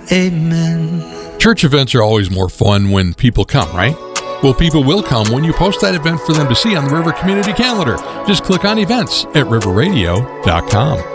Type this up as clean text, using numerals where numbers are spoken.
Amen. Church events are always more fun when people come, right? Well, people will come when you post that event for them to see on the River Community Calendar. Just click on events at riverradio.com.